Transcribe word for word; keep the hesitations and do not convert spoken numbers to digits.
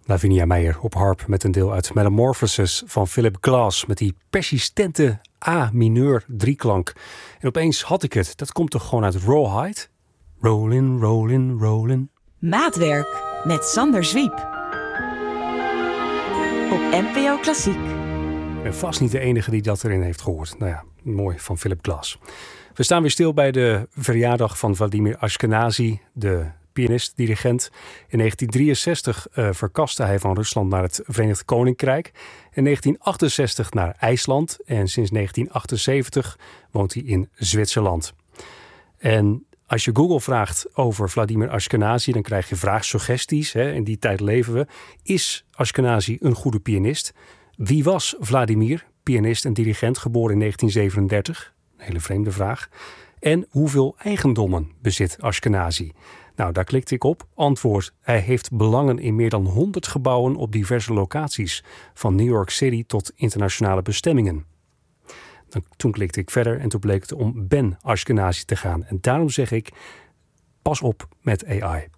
Lavinia Meijer op harp met een deel uit Metamorphosis van Philip Glass met die persistente A-mineur drieklank. En opeens had ik het. Dat komt toch gewoon uit Rawhide? Rollin', rollin', rollin'. Maatwerk met Sander Zwiep. Op N P O Klassiek. Ik ben vast niet de enige die dat erin heeft gehoord. Nou ja, mooi van Philip Glass. We staan weer stil bij de verjaardag van Vladimir Ashkenazy, de pianist-dirigent. In negentien drieënzestig uh, verkaste hij van Rusland naar het Verenigd Koninkrijk. In negentien achtenzestig naar IJsland. En sinds negentien achtenzeventig woont hij in Zwitserland. En als je Google vraagt over Vladimir Ashkenazy, dan krijg je vraagsuggesties. Hè? In die tijd leven we. Is Ashkenazy een goede pianist? Wie was Vladimir, pianist en dirigent, geboren in negentien zevenendertig? Een hele vreemde vraag. En hoeveel eigendommen bezit Ashkenazy? Nou, daar klikte ik op. Antwoord: hij heeft belangen in meer dan honderd gebouwen op diverse locaties. Van New York City tot internationale bestemmingen. Dan, toen klikte ik verder en toen bleek het om Ben Ashkenazy te gaan. En daarom zeg ik, pas op met A I.